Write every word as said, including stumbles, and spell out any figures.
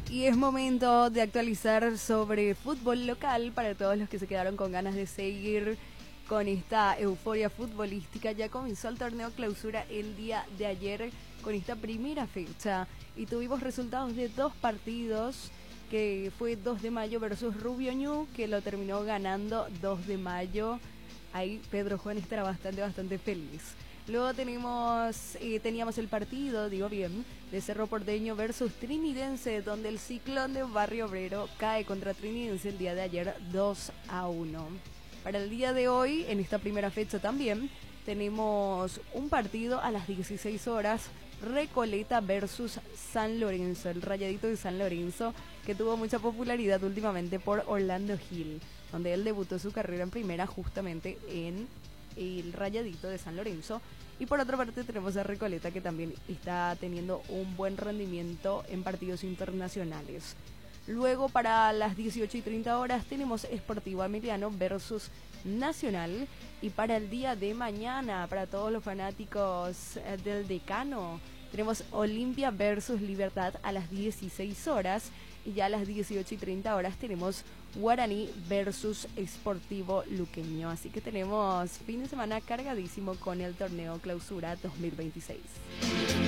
Y es momento de actualizar sobre fútbol local para todos los que se quedaron con ganas de seguir con esta euforia futbolística. Ya comenzó el torneo clausura el día de ayer con esta primera fecha y tuvimos resultados de dos partidos, que fue dos de mayo versus Rubio Ñu, que lo terminó ganando dos de mayo. Ahí Pedro Juan estará bastante, bastante feliz. Luego tenemos, eh, teníamos el partido, digo bien, de Cerro Porteño versus Trinidense, donde el Ciclón de Barrio Obrero cae contra Trinidense el día de ayer dos a uno. Para el día de hoy, en esta primera fecha también, tenemos un partido a las dieciséis horas, Recoleta versus San Lorenzo, el Rayadito de San Lorenzo, que tuvo mucha popularidad últimamente por Orlando Gil, donde él debutó su carrera en primera justamente en el Rayadito de San Lorenzo. Y por otra parte tenemos a Recoleta, que también está teniendo un buen rendimiento en partidos internacionales. Luego para las dieciocho y treinta horas tenemos Sportivo Emiliano versus Nacional. Y para el día de mañana, para todos los fanáticos del Decano, tenemos Olimpia versus Libertad a las dieciséis horas. Y ya a las dieciocho y treinta horas tenemos Guaraní versus Sportivo Luqueño. Así que tenemos fin de semana cargadísimo con el torneo clausura dos mil veintiséis.